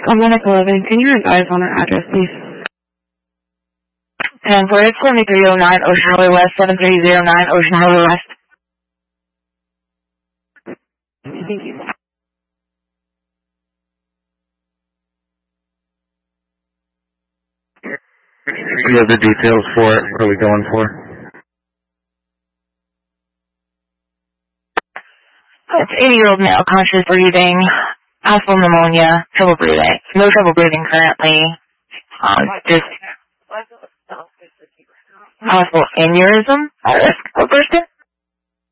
Atlantic 11. Can you advise on our address, please? 10 for it, 7309 Ocean Highway West, 7309 Ocean Highway West. Thank you. Do you have the details for it? What are we going for? It's 80-year-old male, conscious breathing, possible pneumonia, trouble breathing. No trouble breathing currently. Just possible aneurysm at risk of bursting.